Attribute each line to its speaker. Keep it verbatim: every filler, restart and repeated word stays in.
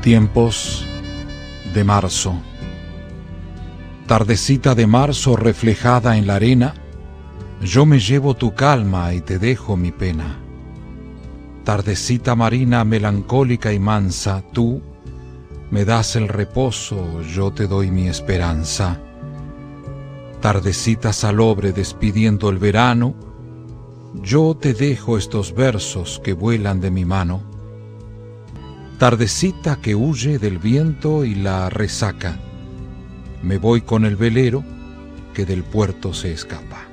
Speaker 1: Tiempos de marzo. Tardecita de marzo reflejada en la arena, yo me llevo tu calma y te dejo mi pena. Tardecita marina melancólica y mansa, tú me das el reposo, yo te doy mi esperanza. Tardecita salobre despidiendo el verano, yo te dejo estos versos que vuelan de mi mano. Tardecita que huye del viento y la resaca, me voy con el velero que del puerto se escapa.